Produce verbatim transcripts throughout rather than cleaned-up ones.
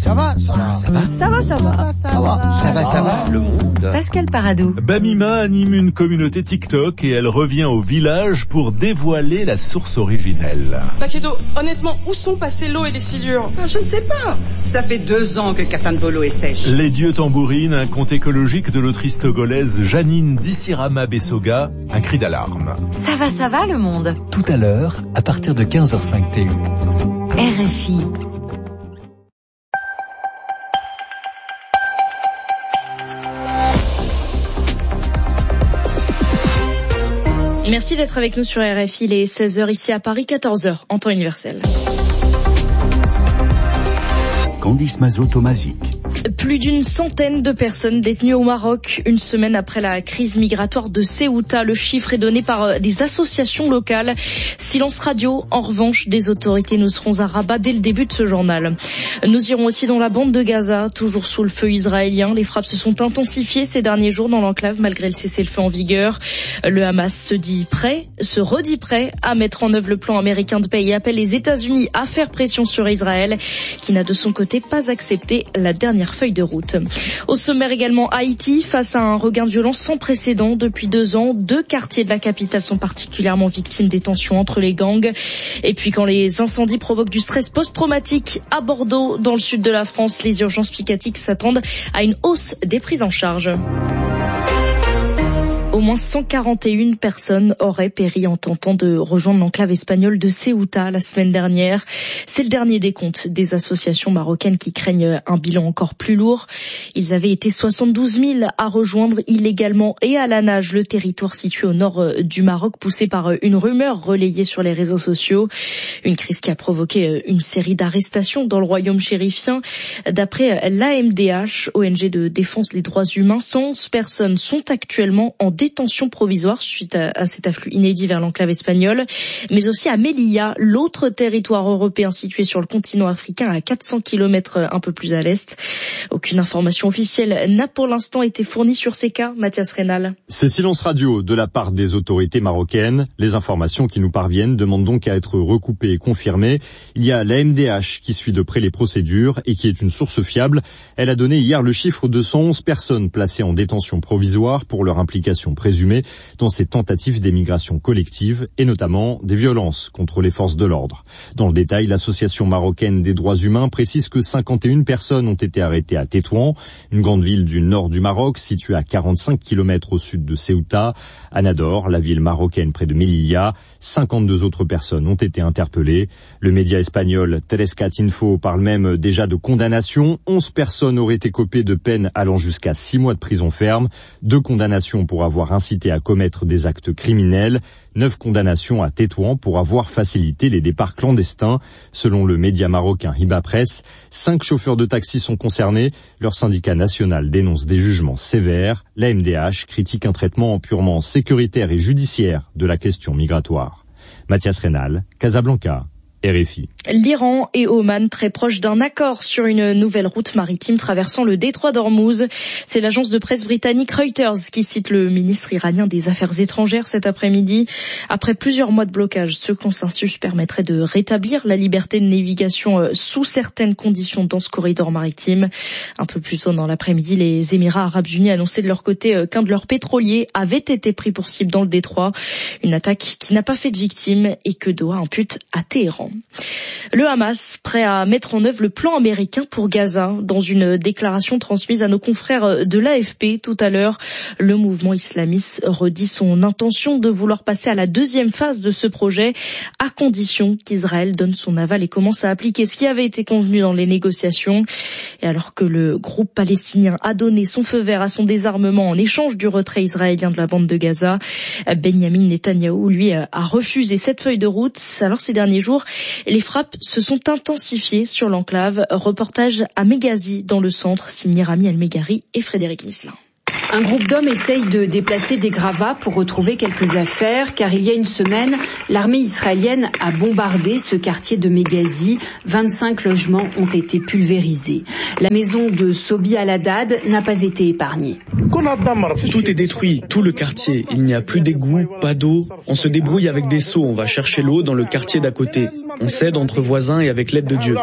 Ça va, ça va, ça va. Ça va, ça va. Ça va, ça va, ça va. Le monde. Pascal Paradou. Bamima anime une communauté TikTok et elle revient au village pour dévoiler la source originelle. Paquedo, honnêtement, où sont passées l'eau et les silures? Ah, je ne sais pas. Ça fait deux ans que Katambolo est sèche. Les dieux tambourines, un conte écologique de l'autrice togolaise Janine Dissirama Bessoga, un cri d'alarme. Ça va, ça va le monde. Tout à l'heure, à partir de quinze heures cinq T U. R F I. Merci d'être avec nous sur R F I, il est seize heures ici à Paris, quatorze heures en temps universel. Candice Mazot-Tomazic. Plus d'une centaine de personnes détenues au Maroc, une semaine après la crise migratoire de Ceuta. Le chiffre est donné par des associations locales. Silence radio, en revanche, des autorités. Nous serons à Rabat dès le début de ce journal. Nous irons aussi dans la bande de Gaza, toujours sous le feu israélien. Les frappes se sont intensifiées ces derniers jours dans l'enclave, malgré le cessez-le-feu en vigueur. Le Hamas se dit prêt, se redit prêt à mettre en œuvre le plan américain de paix et appelle les États-Unis à faire pression sur Israël, qui n'a de son côté pas accepté la dernière feuille de route. Au sommaire également Haïti, face à un regain de violence sans précédent depuis deux ans, deux quartiers de la capitale sont particulièrement victimes des tensions entre les gangs. Et puis quand les incendies provoquent du stress post-traumatique à Bordeaux, dans le sud de la France, les urgences psychiatriques s'attendent à une hausse des prises en charge. Au moins cent quarante et une personnes auraient péri en tentant de rejoindre l'enclave espagnole de Ceuta la semaine dernière. C'est le dernier décompte des associations marocaines qui craignent un bilan encore plus lourd. Ils avaient été soixante-douze mille à rejoindre illégalement et à la nage le territoire situé au nord du Maroc, poussé par une rumeur relayée sur les réseaux sociaux. Une crise qui a provoqué une série d'arrestations dans le royaume chérifien. D'après l'A M D H, O N G de défense des droits humains, cent onze personnes sont actuellement en détention provisoire suite à, à cet afflux inédit vers l'enclave espagnole, mais aussi à Melilla, l'autre territoire européen situé sur le continent africain à quatre cents kilomètres un peu plus à l'est. Aucune information officielle n'a pour l'instant été fournie sur ces cas. Mathias Rénal. C'est silence radio de la part des autorités marocaines. Les informations qui nous parviennent demandent donc à être recoupées et confirmées. Il y a l'A M D H qui suit de près les procédures et qui est une source fiable. Elle a donné hier le chiffre de cent onze personnes placées en détention provisoire pour leur implication présumée dans ces tentatives d'émigration collective et notamment des violences contre les forces de l'ordre. Dans le détail, l'association marocaine des droits humains précise que cinquante et une personnes ont été arrêtées à Tétouan, une grande ville du nord du Maroc située à quarante-cinq kilomètres au sud de Ceuta. À Nador, la ville marocaine près de Melilla, cinquante-deux autres personnes ont été interpellées. Le média espagnol Trescat Info parle même déjà de condamnation. onze personnes auraient écopé de peines allant jusqu'à six mois de prison ferme, deux condamnations pour avoir incité à commettre des actes criminels, neuf condamnations à Tétouan pour avoir facilité les départs clandestins. Selon le média marocain Hiba Press, cinq chauffeurs de taxi sont concernés. Leur syndicat national dénonce des jugements sévères. L'A M D H critique un traitement purement sécuritaire et judiciaire de la question migratoire. Mathias Rénal, Casablanca. R F I. L'Iran et Oman très proches d'un accord sur une nouvelle route maritime traversant le détroit d'Ormuz. C'est l'agence de presse britannique Reuters qui cite le ministre iranien des Affaires étrangères cet après-midi. Après plusieurs mois de blocage, ce consensus permettrait de rétablir la liberté de navigation sous certaines conditions dans ce corridor maritime. Un peu plus tôt dans l'après-midi, les Émirats arabes unis annonçaient de leur côté qu'un de leurs pétroliers avait été pris pour cible dans le détroit. Une attaque qui n'a pas fait de victimes et que Doha impute à Téhéran. Le Hamas, prêt à mettre en œuvre le plan américain pour Gaza. Dans une déclaration transmise à nos confrères de l'A F P tout à l'heure, le mouvement islamiste redit son intention de vouloir passer à la deuxième phase de ce projet, à condition qu'Israël donne son aval et commence à appliquer ce qui avait été convenu dans les négociations. Et alors que le groupe palestinien a donné son feu vert à son désarmement en échange du retrait israélien de la bande de Gaza, Benyamin Netanyahou, lui, a refusé cette feuille de route. Alors ces derniers jours, les frappes se sont intensifiées sur l'enclave. Reportage à Mégazi dans le centre, signé Rami El-Megari et Frédéric Misselin. Un groupe d'hommes essaye de déplacer des gravats pour retrouver quelques affaires, car il y a une semaine, l'armée israélienne a bombardé ce quartier de Mégazi. vingt-cinq logements ont été pulvérisés. La maison de Sobi Al-Haddad n'a pas été épargnée. Tout Tout est détruit, tout le quartier. Il n'y a plus d'égout, pas d'eau. On se débrouille avec des seaux, on va chercher l'eau dans le quartier d'à côté. On s'aide entre voisins et avec l'aide de Dieu.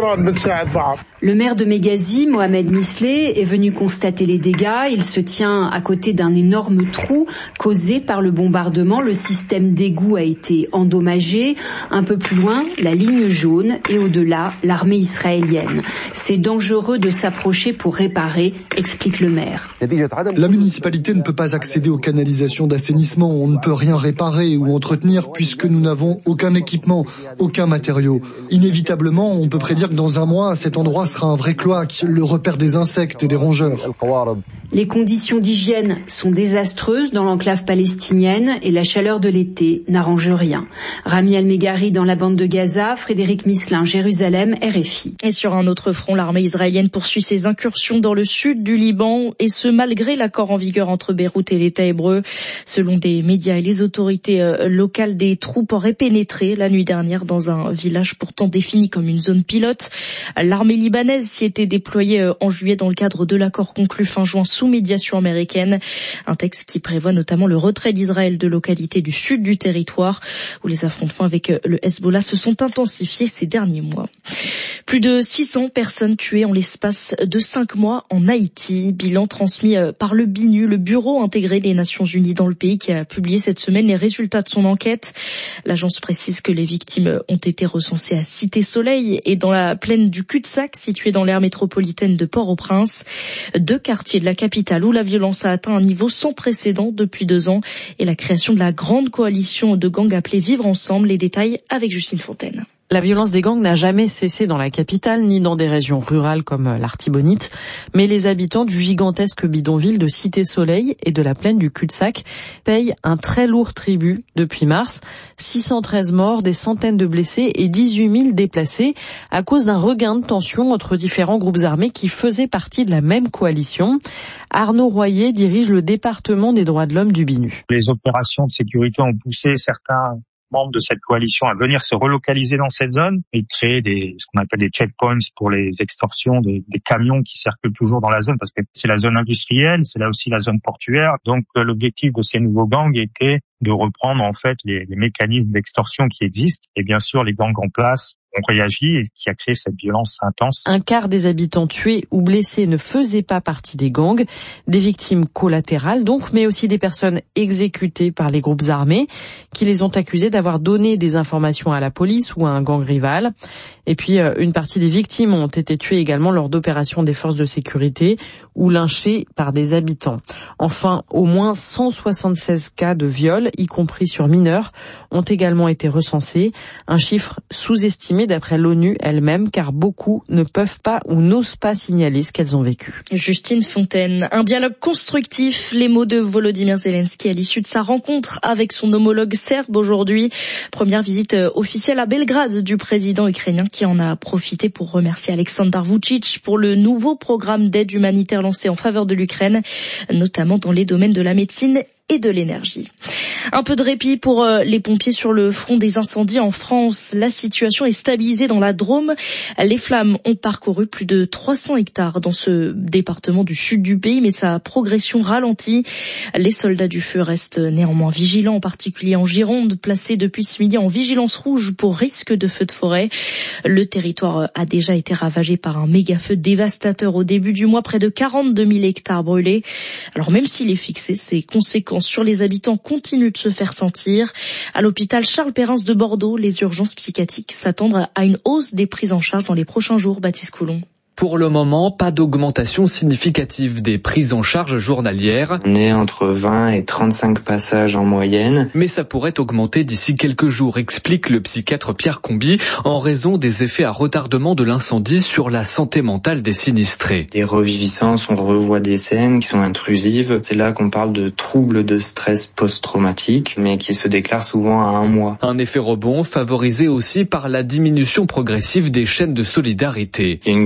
Le maire de Meghazi, Mohamed Misleh, est venu constater les dégâts. Il se tient à côté d'un énorme trou causé par le bombardement. Le système d'égout a été endommagé. Un peu plus loin, la ligne jaune et au-delà, l'armée israélienne. C'est dangereux de s'approcher pour réparer, explique le maire. La municipalité ne peut pas accéder aux canalisations d'assainissement. On ne peut rien réparer ou entretenir puisque nous n'avons aucun équipement, aucun matériau. Inévitablement, on peut prédire que dans un mois, cet endroit sera un vrai cloaque, le repère des insectes et des rongeurs. Les conditions d'hygiène sont désastreuses dans l'enclave palestinienne et la chaleur de l'été n'arrange rien. Rami El-Megari dans la bande de Gaza, Frédéric Misselin, Jérusalem, R F I. Et sur un autre front, l'armée israélienne poursuit ses incursions dans le sud du Liban, et ce malgré l'accord en vigueur entre Beyrouth et l'État hébreu. Selon des médias et les autorités locales, des troupes auraient pénétré la nuit dernière dans un village pourtant défini comme une zone pilote. L'armée libanaise s'y était déployée en juillet dans le cadre de l'accord conclu fin juin sous médiation américaine. Un texte qui prévoit notamment le retrait d'Israël de localités du sud du territoire, où les affrontements avec le Hezbollah se sont intensifiés ces derniers mois. Plus de six cents personnes tuées en l'espace de cinq mois en Haïti. Bilan transmis par le B I N U, le bureau intégré des Nations Unies dans le pays, qui a publié cette semaine les résultats de son enquête. L'agence précise que les victimes ont été recensées à Cité-Soleil et dans la plaine du cul-de-sac, située dans l'aire métropolitaine de Port-au-Prince. Deux quartiers de la capitale où la violence a atteint un niveau sans précédent depuis deux ans, et la création de la grande coalition de gangs appelée Vivre Ensemble. Les détails avec Justine Fontaine. La violence des gangs n'a jamais cessé dans la capitale, ni dans des régions rurales comme l'Artibonite, mais les habitants du gigantesque bidonville de Cité-Soleil et de la plaine du cul-de-sac payent un très lourd tribut depuis mars. six cent treize morts, des centaines de blessés et dix-huit mille déplacés à cause d'un regain de tension entre différents groupes armés qui faisaient partie de la même coalition. Arnaud Royer dirige le département des droits de l'homme du B I N U. Les opérations de sécurité ont poussé certains membres de cette coalition à venir se relocaliser dans cette zone et créer des, ce qu'on appelle des checkpoints pour les extorsions des, des camions qui circulent toujours dans la zone, parce que c'est la zone industrielle, c'est là aussi la zone portuaire. Donc l'objectif de ces nouveaux gangs était de reprendre en fait les, les mécanismes d'extorsion qui existent, et bien sûr les gangs en place ont réagi et qui a créé cette violence intense. Un quart des habitants tués ou blessés ne faisaient pas partie des gangs, des victimes collatérales donc, mais aussi des personnes exécutées par les groupes armés qui les ont accusés d'avoir donné des informations à la police ou à un gang rival. Et puis une partie des victimes ont été tuées également lors d'opérations des forces de sécurité ou lynchées par des habitants. Enfin, au moins cent soixante-seize cas de viol, y compris sur mineurs, ont également été recensés, un chiffre sous-estimé d'après l'ONU elle-même, car beaucoup ne peuvent pas ou n'osent pas signaler ce qu'elles ont vécu. Justine Fontaine, un dialogue constructif, les mots de Volodymyr Zelensky à l'issue de sa rencontre avec son homologue serbe aujourd'hui. Première visite officielle à Belgrade du président ukrainien, qui en a profité pour remercier Aleksandar Vučić pour le nouveau programme d'aide humanitaire lancé en faveur de l'Ukraine, notamment dans les domaines de la médecine et de l'énergie. Un peu de répit pour les pompiers sur le front des incendies en France. La situation est stabilisée dans la Drôme. Les flammes ont parcouru plus de trois cents hectares dans ce département du sud du pays, mais sa progression ralentit. Les soldats du feu restent néanmoins vigilants, en particulier en Gironde, placés depuis ce midi en vigilance rouge pour risque de feu de forêt. Le territoire a déjà été ravagé par un méga feu dévastateur au début du mois, près de quarante-deux mille hectares brûlés. Alors même s'il est fixé, ses conséquences sur les habitants continuent de se faire sentir. À l'hôpital Charles Perrins de Bordeaux, les urgences psychiatriques s'attendent à une hausse des prises en charge dans les prochains jours. Baptiste Coulon. Pour le moment, pas d'augmentation significative des prises en charge journalières. On est entre vingt et trente-cinq passages en moyenne. Mais ça pourrait augmenter d'ici quelques jours, explique le psychiatre Pierre Comby, en raison des effets à retardement de l'incendie sur la santé mentale des sinistrés. Des reviviscences, on revoit des scènes qui sont intrusives. C'est là qu'on parle de troubles de stress post-traumatique, mais qui se déclarent souvent à un mois. Un effet rebond favorisé aussi par la diminution progressive des chaînes de solidarité. Il y a une grosse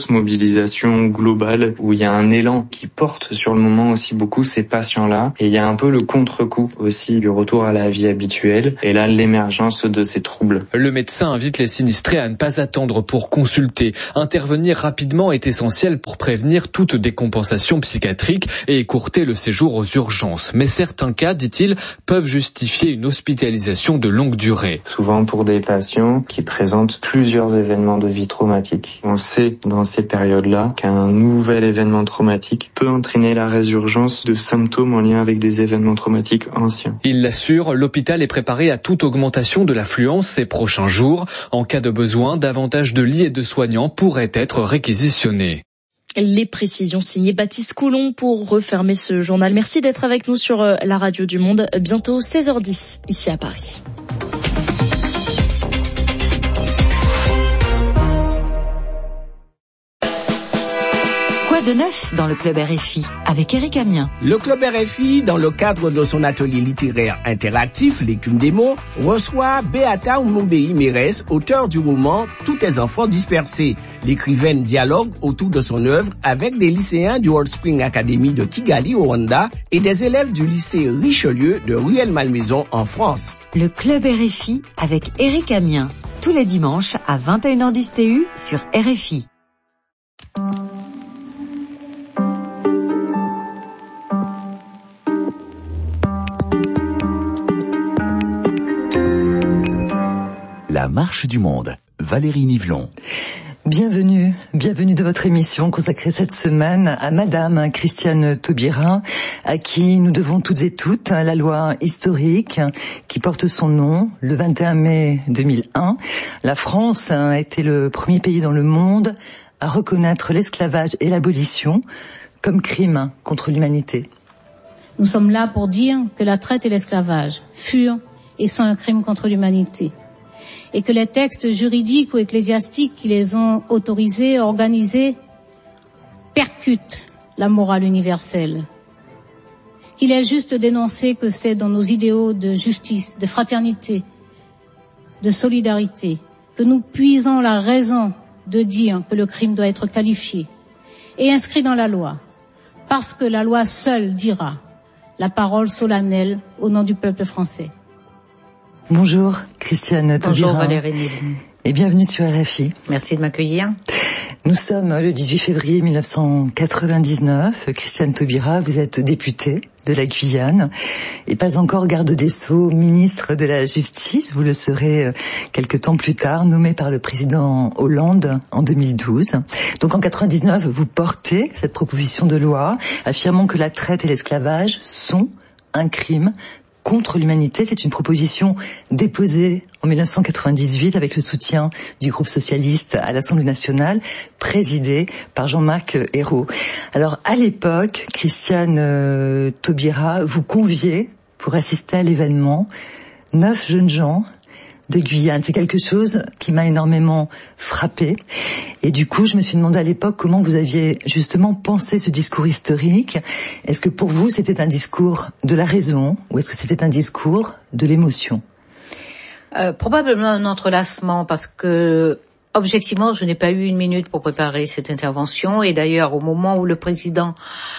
grosse mobilisation globale où il y a un élan qui porte sur le moment aussi beaucoup ces patients-là. Et il y a un peu le contre-coup aussi du retour à la vie habituelle et là l'émergence de ces troubles. Le médecin invite les sinistrés à ne pas attendre pour consulter. Intervenir rapidement est essentiel pour prévenir toute décompensation psychiatrique et écourter le séjour aux urgences. Mais certains cas, dit-il, peuvent justifier une hospitalisation de longue durée. Souvent pour des patients qui présentent plusieurs événements de vie traumatiques. On sait dans ces périodes-là qu'un nouvel événement traumatique peut entraîner la résurgence de symptômes en lien avec des événements traumatiques anciens. Il l'assure, l'hôpital est préparé à toute augmentation de l'affluence ces prochains jours. En cas de besoin, davantage de lits et de soignants pourraient être réquisitionnés. Les précisions signées Baptiste Coulon pour refermer ce journal. Merci d'être avec nous sur la radio du Monde. Bientôt seize heures dix ici à Paris. De neuf dans le Club R F I avec Eric Amien. Le Club R F I, dans le cadre de son atelier littéraire interactif, L'écume des mots, reçoit Beata Oumoumbéi Mérès, auteur du roman Tous tes enfants dispersés. L'écrivaine dialogue autour de son œuvre avec des lycéens du Old Spring Academy de Kigali au Rwanda et des élèves du lycée Richelieu de Rueil-Malmaison en France. Le Club R F I avec Eric Amien, tous les dimanches à vingt et une heures dix T U sur R F I. La marche du monde. Valérie Nivelon. Bienvenue, bienvenue de votre émission consacrée cette semaine à Madame Christiane Taubira, à qui nous devons toutes et toutes la loi historique qui porte son nom. Le vingt et un mai deux mille un, la France a été le premier pays dans le monde à reconnaître l'esclavage et l'abolition comme crime contre l'humanité. Nous sommes là pour dire que la traite et l'esclavage furent et sont un crime contre l'humanité, et que les textes juridiques ou ecclésiastiques qui les ont autorisés, organisés, percutent la morale universelle. Qu'il est juste de dénoncer que c'est dans nos idéaux de justice, de fraternité, de solidarité, que nous puisons la raison de dire que le crime doit être qualifié et inscrit dans la loi, parce que la loi seule dira la parole solennelle au nom du peuple français. Bonjour Christiane Taubira. Bonjour Valérie. Et bienvenue sur R F I. Merci de m'accueillir. Nous sommes le dix-huit février mille neuf cent quatre-vingt-dix-neuf. Christiane Taubira, vous êtes députée de la Guyane et pas encore garde des Sceaux, ministre de la Justice. Vous le serez quelque temps plus tard, nommée par le président Hollande en deux mille douze. Donc en quatre-vingt-dix-neuf, vous portez cette proposition de loi affirmant que la traite et l'esclavage sont un crime contre l'humanité. C'est une proposition déposée en mille neuf cent quatre-vingt-dix-huit avec le soutien du groupe socialiste à l'Assemblée nationale, présidé par Jean-Marc Ayrault. Alors, à l'époque, Christiane euh, Taubira, vous conviez pour assister à l'événement neuf jeunes gens de Guyane. C'est quelque chose qui m'a énormément frappée. Et du coup, je me suis demandé à l'époque comment vous aviez justement pensé ce discours historique. Est-ce que pour vous, c'était un discours de la raison ou est-ce que c'était un discours de l'émotion ? euh, Probablement un entrelacement parce que objectivement, je n'ai pas eu une minute pour préparer cette intervention. Et d'ailleurs, au moment où le président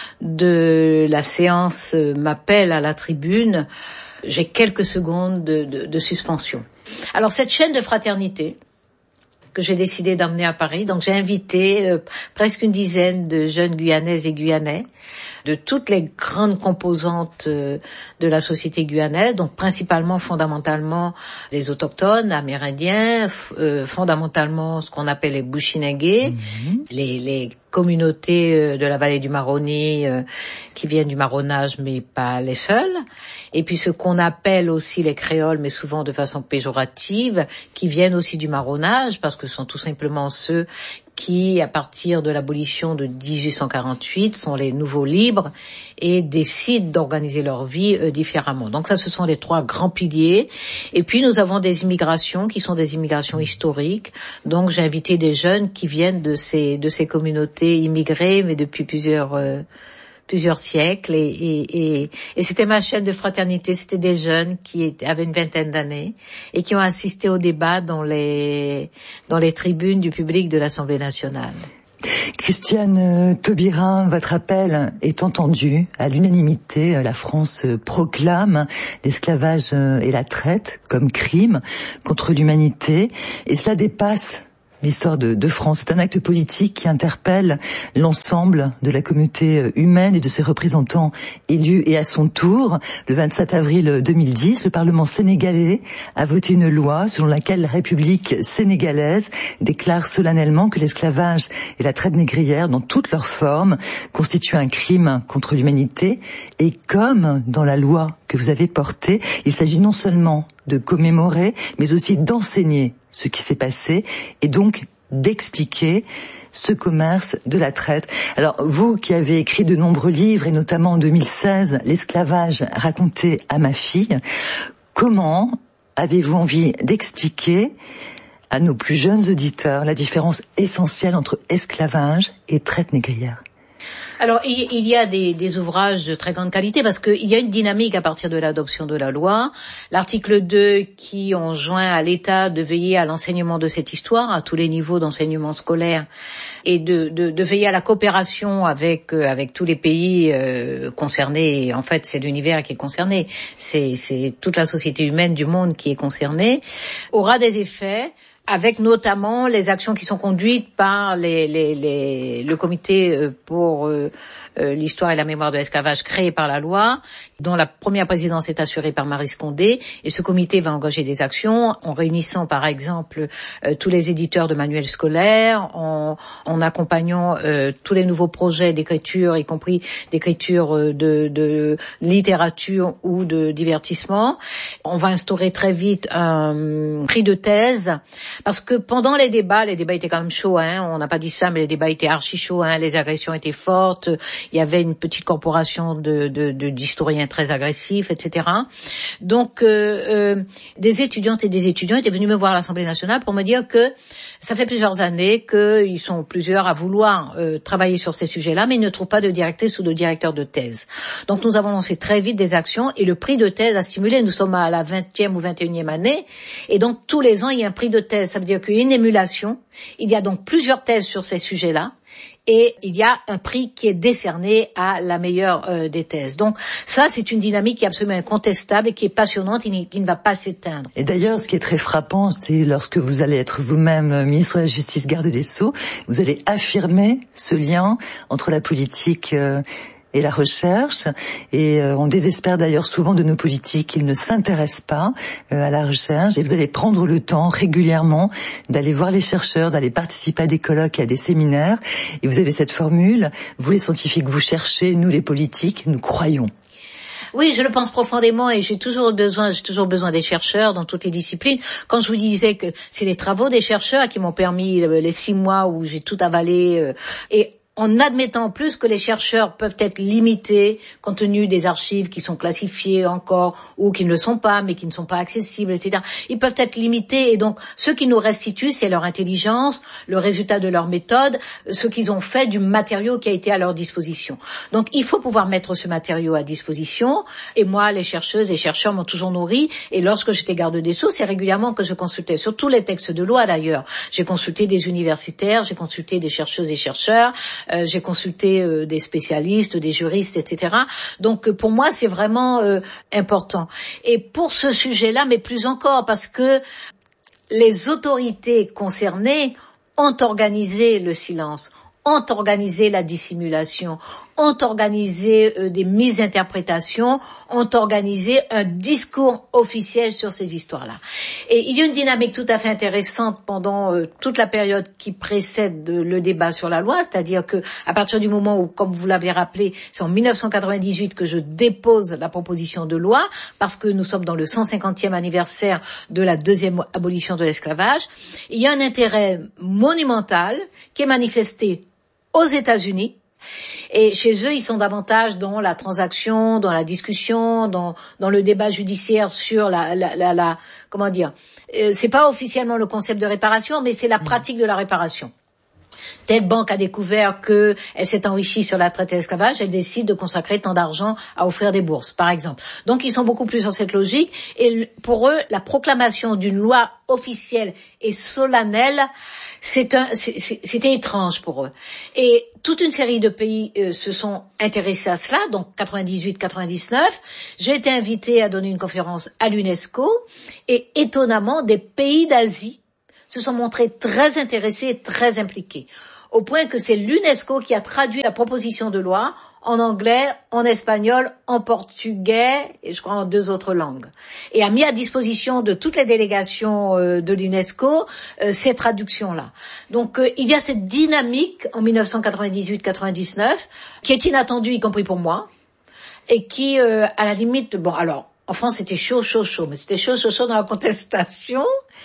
de la séance m'appelle à la tribune, j'ai quelques secondes de, de, de suspension. Alors cette chaîne de fraternité que j'ai décidé d'emmener à Paris, donc j'ai invité euh, presque une dizaine de jeunes Guyanaises et Guyanais de toutes les grandes composantes euh, de la société guyanaise, donc principalement, fondamentalement, les autochtones, amérindiens, f- euh, fondamentalement ce qu'on appelle les Bushinengués, mmh. les, les communautés euh, de la vallée du Maroni euh, qui viennent du marronnage, mais pas les seuls, et puis ce qu'on appelle aussi les créoles, mais souvent de façon péjorative, qui viennent aussi du marronnage, parce que ce sont tout simplement ceux qui, à partir de l'abolition de dix-huit cent quarante-huit, sont les nouveaux libres et décident d'organiser leur vie euh, différemment. Donc ça, ce sont les trois grands piliers. Et puis, nous avons des immigrations qui sont des immigrations historiques. Donc, j'ai invité des jeunes qui viennent de ces de ces communautés immigrées, mais depuis plusieurs euh, plusieurs siècles. Et, et, et, et c'était ma chaîne de fraternité. C'était des jeunes qui avaient une vingtaine d'années et qui ont assisté au débat dans les dans les tribunes du public de l'Assemblée nationale. Christiane Taubira, votre appel est entendu à l'unanimité. La France proclame l'esclavage et la traite comme crime contre l'humanité, et cela dépasse l'histoire de, de France. C'est un acte politique qui interpelle l'ensemble de la communauté humaine et de ses représentants élus. Et à son tour, le vingt-sept avril deux mille dix, le Parlement sénégalais a voté une loi selon laquelle la République sénégalaise déclare solennellement que l'esclavage et la traite négrière dans toutes leurs formes constituent un crime contre l'humanité. Et comme dans la loi que vous avez portée, il s'agit non seulement de commémorer, mais aussi d'enseigner ce qui s'est passé et donc d'expliquer ce commerce de la traite. Alors, vous qui avez écrit de nombreux livres, et notamment en deux mille seize, L'esclavage raconté à ma fille, comment avez-vous envie d'expliquer à nos plus jeunes auditeurs la différence essentielle entre esclavage et traite négrière ? Alors, il y a des, des ouvrages de très grande qualité parce qu'il y a une dynamique à partir de l'adoption de la loi. L'article deux qui enjoint à l'État de veiller à l'enseignement de cette histoire à tous les niveaux d'enseignement scolaire et de, de, de veiller à la coopération avec euh, avec tous les pays euh, concernés. Et en fait, c'est l'univers qui est concerné. C'est, c'est toute la société humaine du monde qui est concernée. Aura des effets, avec notamment les actions qui sont conduites par les, les, les, le comité pour euh, euh, l'histoire et la mémoire de l'esclavage créé par la loi, dont la première présidence est assurée par Maryse Condé. Et ce comité va engager des actions en réunissant par exemple euh, tous les éditeurs de manuels scolaires, en, en accompagnant euh, tous les nouveaux projets d'écriture, y compris d'écriture euh, de, de littérature ou de divertissement. On va instaurer très vite un prix de thèse. Parce que pendant les débats, les débats étaient quand même chauds, hein, on n'a pas dit ça, mais les débats étaient archi chauds, hein, les agressions étaient fortes, il y avait une petite corporation de, de, de d'historiens très agressifs, et cetera. Donc, euh, euh, des étudiantes et des étudiants étaient venus me voir à l'Assemblée nationale pour me dire que ça fait plusieurs années qu'ils sont plusieurs à vouloir euh, travailler sur ces sujets-là, mais ils ne trouvent pas de directrice ou de directeur de thèse. Donc, nous avons lancé très vite des actions et le prix de thèse a stimulé. Nous sommes à la vingtième ou vingt et unième année et donc tous les ans, il y a un prix de thèse. Ça veut dire qu'il y a une émulation. Il y a donc plusieurs thèses sur ces sujets-là. Et il y a un prix qui est décerné à la meilleure euh, des thèses. Donc ça, c'est une dynamique qui est absolument incontestable et qui est passionnante et qui ne va pas s'éteindre. Et d'ailleurs, ce qui est très frappant, c'est lorsque vous allez être vous-même ministre de la Justice, garde des Sceaux, vous allez affirmer ce lien entre la politique euh, et la recherche, et euh, on désespère d'ailleurs souvent de nos politiques qu'ils ne s'intéressent pas euh, à la recherche, et vous allez prendre le temps régulièrement d'aller voir les chercheurs, d'aller participer à des colloques et à des séminaires, et vous avez cette formule, vous les scientifiques vous cherchez, nous les politiques nous croyons. Oui, je le pense profondément et j'ai toujours besoin, j'ai toujours besoin des chercheurs dans toutes les disciplines. Quand je vous disais que c'est les travaux des chercheurs qui m'ont permis les six mois où j'ai tout avalé euh, et en admettant en plus que les chercheurs peuvent être limités compte tenu des archives qui sont classifiées encore ou qui ne le sont pas, mais qui ne sont pas accessibles, et cetera. Ils peuvent être limités et donc ce qui nous restitue, c'est leur intelligence, le résultat de leur méthode, ce qu'ils ont fait du matériau qui a été à leur disposition. Donc il faut pouvoir mettre ce matériau à disposition et moi, les chercheuses et chercheurs m'ont toujours nourri et lorsque j'étais garde des Sceaux, c'est régulièrement que je consultais, sur tous les textes de loi d'ailleurs. J'ai consulté des universitaires, j'ai consulté des chercheuses et chercheurs, Euh, j'ai consulté euh, des spécialistes, des juristes, et cetera. Donc euh, pour moi, c'est vraiment euh, important. Et pour ce sujet-là, mais plus encore, parce que les autorités concernées ont organisé le silence, ont organisé la dissimulation, ont organisé euh, des misinterprétations, ont organisé un discours officiel sur ces histoires-là. Et il y a une dynamique tout à fait intéressante pendant euh, toute la période qui précède le débat sur la loi, c'est-à-dire que à partir du moment où, comme vous l'avez rappelé, c'est en dix-neuf cent quatre-vingt-dix-huit que je dépose la proposition de loi, parce que nous sommes dans le cent cinquantième anniversaire de la deuxième abolition de l'esclavage, il y a un intérêt monumental qui est manifesté aux États-Unis. Et chez eux, ils sont davantage dans la transaction, dans la discussion, dans dans le débat judiciaire sur la la la, la comment dire. Euh, c'est pas officiellement le concept de réparation, mais c'est la pratique de la réparation. telle banque a découvert que elle s'est enrichie sur la traite et l'esclavage, elle décide de consacrer tant d'argent à offrir des bourses, par exemple. Donc ils sont beaucoup plus dans cette logique, et pour eux, la proclamation d'une loi officielle et solennelle, c'est un, c'est, c'était étrange pour eux. Et toute une série de pays euh, se sont intéressés à cela, donc quatre-vingt-dix-huit quatre-vingt-dix-neuf. J'ai été invitée à donner une conférence à l'UNESCO, et étonnamment, des pays d'Asie se sont montrés très intéressés et très impliqués, au point que c'est l'UNESCO qui a traduit la proposition de loi en anglais, en espagnol, en portugais et je crois en deux autres langues, et a mis à disposition de toutes les délégations euh, de l'UNESCO euh, ces traductions-là. Donc euh, il y a cette dynamique en dix-neuf cent quatre-vingt-dix-huit quatre-vingt-dix-neuf qui est inattendue, y compris pour moi, et qui, euh, à la limite, bon alors, en France c'était chaud, chaud, chaud, mais c'était chaud, chaud, chaud dans la contestation,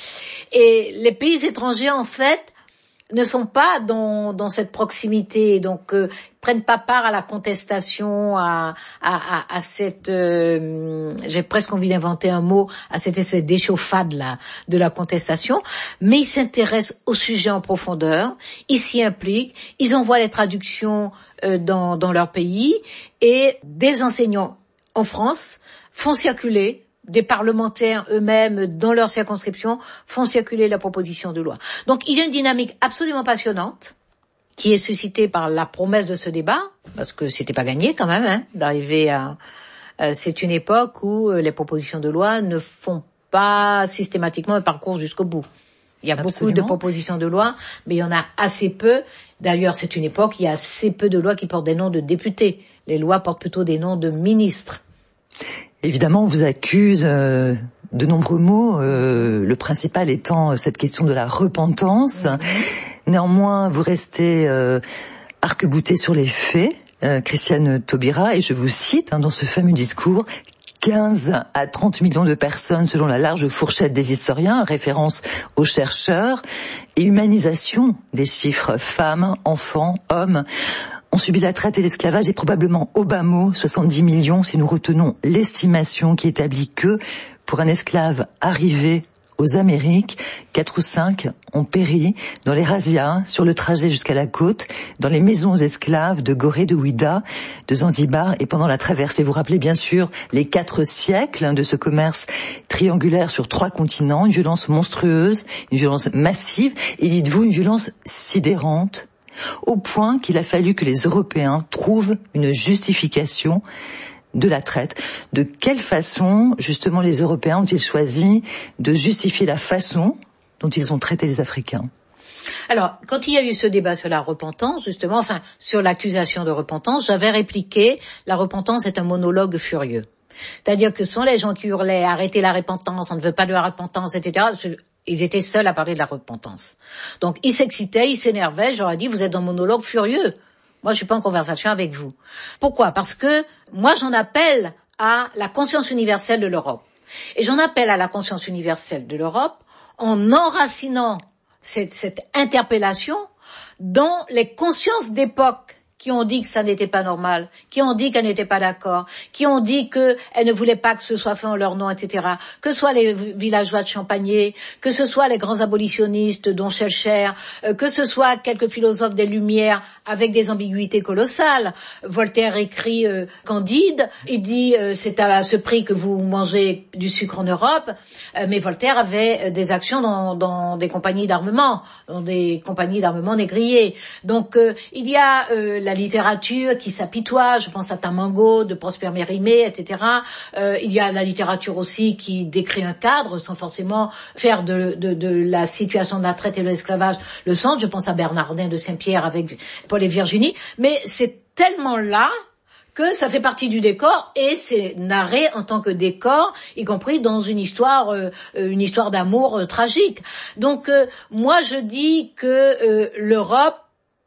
et les pays étrangers, en fait, ne sont pas dans, dans cette proximité, donc euh, prennent pas part à la contestation, à, à, à, à cette, euh, j'ai presque envie d'inventer un mot, à cette espèce d'échauffade là de la contestation, mais ils s'intéressent au sujet en profondeur, ils s'y impliquent, ils envoient les traductions euh, dans, dans leur pays, et des enseignants en France font circuler, des parlementaires eux-mêmes dans leur circonscription font circuler la proposition de loi. Donc il y a une dynamique absolument passionnante qui est suscitée par la promesse de ce débat, parce que c'était pas gagné quand même, hein, d'arriver à... Euh, c'est une époque où euh, les propositions de loi ne font pas systématiquement un parcours jusqu'au bout. Il y a Absolument. beaucoup de propositions de loi, mais il y en a assez peu. D'ailleurs, c'est une époque où il y a assez peu de lois qui portent des noms de députés. Les lois portent plutôt des noms de ministres. Évidemment, on vous accuse euh, de nombreux mots, euh, le principal étant euh, cette question de la repentance. Mmh. Néanmoins, vous restez euh, arc-bouté sur les faits, euh, Christiane Taubira, et je vous cite hein, dans ce fameux discours, quinze à trente millions de personnes selon la large fourchette des historiens, référence aux chercheurs, et humanisation des chiffres femmes, enfants, hommes, ont subi la traite et l'esclavage, et probablement au bas mot soixante-dix millions si nous retenons l'estimation qui établit que pour un esclave arrivé aux Amériques, quatre ou cinq ont péri dans les razzias sur le trajet jusqu'à la côte, dans les maisons aux esclaves de Gorée, de Ouida, de Zanzibar, et pendant la traversée. Vous rappelez bien sûr les quatre siècles de ce commerce triangulaire sur trois continents, une violence monstrueuse, une violence massive, et dites-vous une violence sidérante, au point qu'il a fallu que les Européens trouvent une justification de la traite. De quelle façon, justement, les Européens ont-ils choisi de justifier la façon dont ils ont traité les Africains ? Alors, quand il y a eu ce débat sur la repentance, justement, enfin, sur l'accusation de repentance, j'avais répliqué, la repentance est un monologue furieux. C'est-à-dire que ce sont les gens qui hurlaient « arrêtez la repentance, on ne veut pas de la repentance, et cetera » Ils étaient seuls à parler de la repentance. Donc, ils s'excitaient, ils s'énervaient, j'aurais dit « vous êtes dans un monologue furieux ». Moi, je suis pas en conversation avec vous. Pourquoi ? Parce que moi, j'en appelle à la conscience universelle de l'Europe. Et j'en appelle à la conscience universelle de l'Europe en enracinant cette, cette interpellation dans les consciences d'époque qui ont dit que ça n'était pas normal, qui ont dit qu'elles n'étaient pas d'accord, qui ont dit qu'elles ne voulaient pas que ce soit fait en leur nom, et cetera. Que ce soit les villageois de Champagné, que ce soit les grands abolitionnistes dont Schellcher, euh, que ce soit quelques philosophes des Lumières avec des ambiguïtés colossales. Voltaire écrit euh, Candide, il dit euh, c'est à ce prix que vous mangez du sucre en Europe, euh, mais Voltaire avait des actions dans, dans des compagnies d'armement, dans des compagnies d'armement négriers. Donc euh, il y a euh, la littérature qui s'apitoie, je pense à Tamango, de Prosper Mérimée, et cetera. Euh, il y a la littérature aussi qui décrit un cadre sans forcément faire de, de, de la situation de la traite et de l'esclavage le centre. Je pense à Bernardin de Saint-Pierre avec Paul et Virginie. Mais c'est tellement là que ça fait partie du décor et c'est narré en tant que décor, y compris dans une histoire, euh, une histoire d'amour euh, tragique. Donc euh, moi je dis que euh, l'Europe,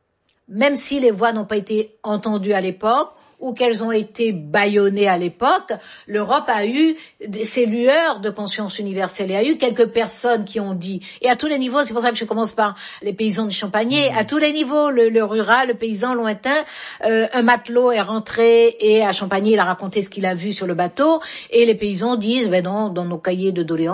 même si les voix n'ont pas été entendues à l'époque ou qu'elles ont été bâillonnées à l'époque, l'Europe a eu ses lueurs de conscience universelle. Il y a eu quelques personnes qui ont dit, et à tous les niveaux, c'est pour ça que je commence par les paysans de Champagné, à tous les niveaux, le, le rural, le paysan lointain, euh, un matelot est rentré et à Champagné, il a raconté ce qu'il a vu sur le bateau, et les paysans disent, ben non, dans nos cahiers de doléances,